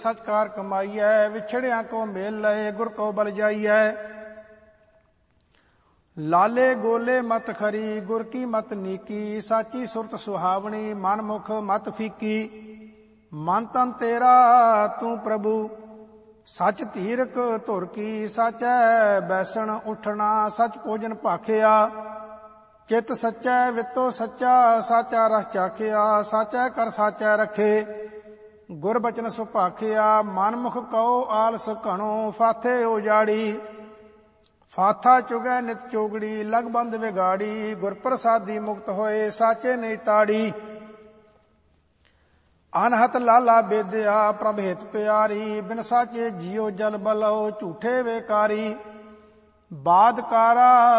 ਸਚਕਾਰ ਕਮਾਈਐ। ਵਿਛੜਿਆਂ ਕੋ ਮੇਲ ਲਏ ਗੁਰ ਕੋ ਬਲ ਜਾਈਐ। ਲਾਲੇ ਗੋਲੇ ਮਤ ਖਰੀ ਗੁਰ ਕੀ ਮਤ ਨੀਕੀ। ਸਾਚੀ ਸੁਰਤ ਸੁਹਾਵਣੀ ਮਨ ਮੁਖ ਮਤ ਫੀਕੀ। ਮਨ ਤਨ ਤੇਰਾ ਤੂੰ ਪ੍ਰਭੂ ਸਚ ਧੀਰਕ ਧੁਰ ਕੀ। ਸਾਚੈ ਬੈਸਣ ਉਠਣਾ ਸਚ ਭੋਜਨ ਭਾਖਿਆ। ਚਿਤ ਸੱਚੈ ਵਿਤੋ ਸੱਚਾ ਸਾਚਾ ਰਸ ਚਾਖਿਆ। ਸਾਚੈ ਕਰ ਸਾਚੈ ਰਖੇ ਗੁਰ ਬਚਨ ਸੁਭਾਖਿਆ। ਮਨ ਮੁਖ ਕਉ ਆਲਸ ਘਣੋ ਫਾਥੇ ਉਜਾੜੀ। ਫਾਥਾ ਚੁਗੈ ਨਿਤ ਚੋਗੜੀ ਲਗਬੰਦ ਵਿਗਾੜੀ। ਗੁਰ ਪ੍ਰਸਾਦੀ ਮੁਕਤ ਹੋਏ ਸਾਚੇ ਨਹੀਂ ਤਾੜੀ। ਅਨਹਤ ਲਾਲਾ ਬੇਦਿਆ ਪ੍ਰਭ ਹਿਤ ਪਿਆਰੀ। ਬਿਨ ਸਾਚੇ ਜੀਉ ਜਲ ਬਲਉ ਝੂਠੇ ਵੇਕਾਰੀ। ਬਾਦਕਾਰਾ